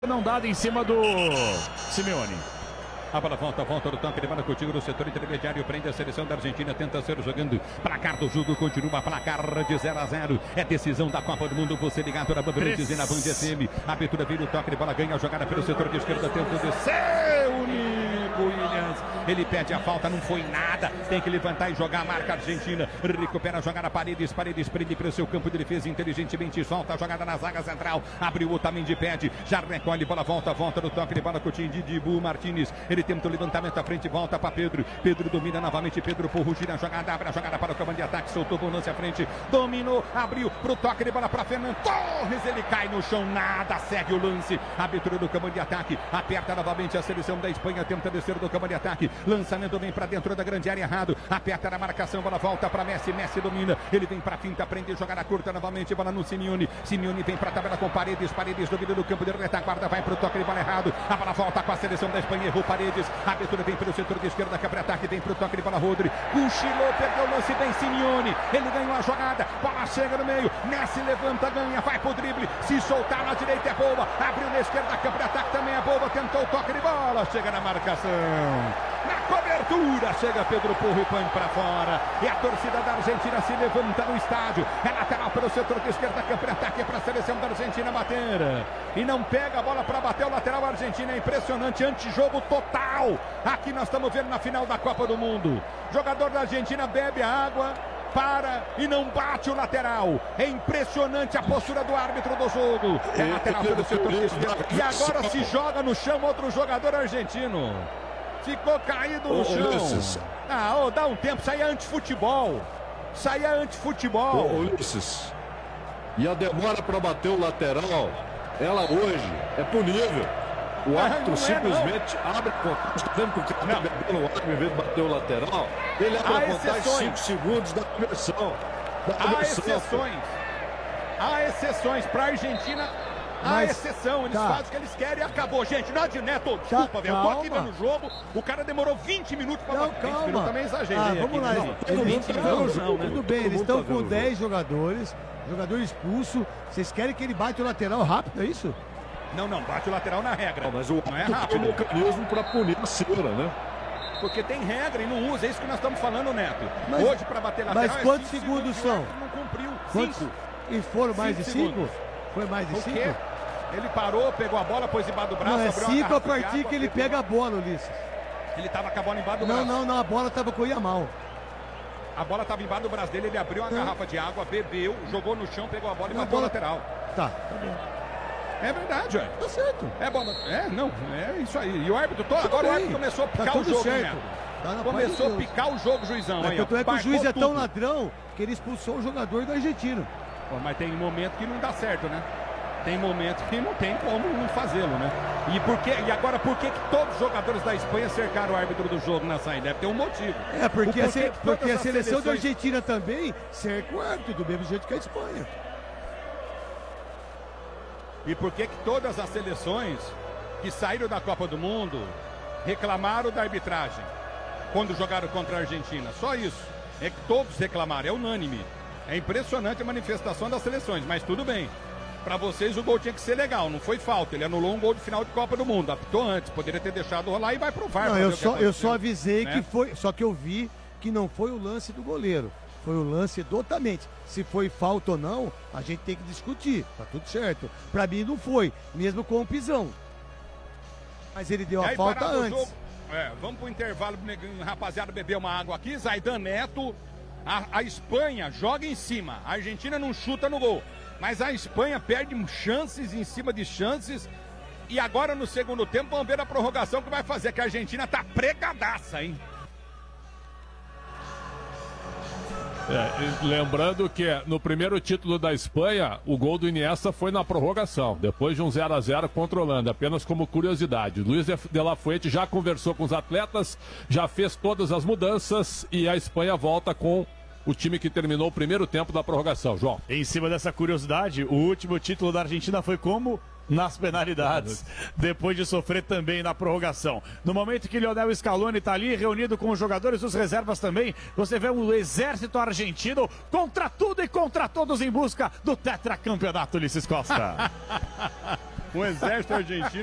Não dada em cima do Simeone. A bola volta do toque, ele vai contigo no setor intermediário, prende a seleção da Argentina, tenta ser jogando. Placar do jogo continua, placar de 0-0. É decisão da Copa do Mundo, você ligado na Bandeirantes e na Band FM. A abertura vira o toque de bola, ganha a jogada pelo setor de esquerda, tenta descer o Nico Williams. Ele pede a falta, não foi nada. Tem que levantar e jogar a marca argentina. Recupera a jogada, Paredes prende para o seu campo de defesa, inteligentemente solta a jogada na zaga central. Abriu o Otamendi, pede, já recolhe, bola volta no toque de bola, Coutinho de Dibu Martínez. Ele tenta o levantamento à frente, volta para Pedro. Pedro domina novamente, Pedro Porro gira a jogada, abre a jogada para o comando de ataque, soltou o lance à frente, dominou, abriu pro toque de bola para Fernando Torres, ele cai no chão, nada, segue o lance. Abertura do comando de ataque, aperta novamente a seleção da Espanha, tenta descer do comando de ataque, lançamento vem para dentro da grande área, errado, aperta na marcação, bola volta para Messi, Messi domina, ele vem para finta, prende, jogada curta novamente, bola no Simeone, Simeone vem para a tabela com Paredes, Paredes domina do campo de retaguarda, vai pro toque de bola errado, a bola volta com a seleção da Espanha, errou Paredes. A abertura vem pelo setor de esquerda, que abre ataque, vem pro toque de bola, Rodri, cochilou, perdeu o lance, vem Simeone, ele ganhou a jogada, bola chega no meio, Messi levanta, ganha, vai pro drible, se soltar na direita é boa, abriu na esquerda, que abre ataque também é boa, tentou o toque de bola, chega na marcação, na cobertura, chega Pedro Porro e põe pra fora, e a torcida da Argentina se levanta no estádio, é lateral pelo setor de esquerda, que abre ataque para a seleção da Argentina bater, e não pega a bola para bater o lateral argentino, é impressionante, antijogo total. Aqui nós estamos vendo na final da Copa do Mundo. Jogador da Argentina bebe a água, para e não bate o lateral. É impressionante a postura do árbitro do jogo. É lateral pelo setor esquerdo. E agora se joga no chão outro jogador argentino. Ficou caído no chão. Dá um tempo. Isso aí é antifutebol. Isso aí é antifutebol. Ulisses, e a demora para bater o lateral, ela hoje é punível. O árbitro simplesmente abre a contagem, vendo que o cara está bebendo o árbitro em vez de bater o lateral. Ele abre a contagem 5 segundos da conversão. Há exceções para a Argentina. Há exceção, eles fazem o que eles querem e acabou. Gente, não adianta, desculpa, velho. Eu tô aqui vendo o jogo, o cara demorou 20 minutos para bater. 20 minutos também exagerei. Vamos lá, tudo bem, eles estão com 10 jogadores, jogador expulso. Vocês querem que ele bate o lateral rápido, é isso? Não, bate o lateral na regra. Mas o não é rápido. Tem um mecanismo para punir a cera, né? Porque tem regra e não usa, é isso que nós estamos falando, Neto. Hoje, para bater lateral, mas quantos segundos são? Não cumpriu. 5. E foram mais de 5? Foi mais de 5? Ele parou, pegou a bola, pôs embaixo do braço. Não, é 5 a partir que ele pega a bola, Ulisses. Ele tava com a bola embaixo do braço. Não, a bola tava com o Yamal. A bola tava embaixo do braço dele, ele abriu uma garrafa de água, bebeu, jogou no chão, pegou a bola e bateu o lateral. Tá bom. É verdade, ué. Tá certo. É isso aí. E o árbitro, agora o árbitro começou a picar o jogo, né? Começou a picar o jogo, juizão. Tanto é que o juiz é tão ladrão que ele expulsou o jogador do argentino. Mas tem momento que não dá certo, né? Tem momento que não tem como não fazê-lo, né? E agora por que todos os jogadores da Espanha cercaram o árbitro do jogo na saída? Deve ter um motivo. Porque a seleção da Argentina também cerca o árbitro do mesmo jeito que a Espanha. E por que todas as seleções que saíram da Copa do Mundo reclamaram da arbitragem quando jogaram contra a Argentina? Só isso. É que todos reclamaram, é unânime. É impressionante a manifestação das seleções, mas tudo bem. Para vocês o gol tinha que ser legal, não foi falta. Ele anulou um gol de final de Copa do Mundo, apitou antes, poderia ter deixado rolar e vai pro VAR. Não, eu só avisei que foi, só que eu vi que não foi o lance do goleiro. Foi o lance do Otamendi. Se foi falta ou não, a gente tem que discutir. Tá tudo certo. Pra mim não foi, mesmo com o pisão. Mas ele deu a falta antes. Vamos pro intervalo, rapaziada, beber uma água aqui. Zaidan Neto, a Espanha joga em cima. A Argentina não chuta no gol. Mas a Espanha perde chances em cima de chances. E agora no segundo tempo vamos ver a prorrogação que vai fazer, que a Argentina tá pregadaça, hein? Lembrando que no primeiro título da Espanha, o gol do Iniesta foi na prorrogação, depois de um 0-0 contra a Holanda, apenas como curiosidade. Luiz de la Fuente já conversou com os atletas, já fez todas as mudanças e a Espanha volta com o time que terminou o primeiro tempo da prorrogação. João. Em cima dessa curiosidade, o último título da Argentina foi como? Nas penalidades, depois de sofrer também na prorrogação. No momento que Lionel Scaloni está ali, reunido com os jogadores dos reservas também, você vê um exército argentino contra tudo e contra todos em busca do tetracampeonato, Ulisses Costa. Um exército argentino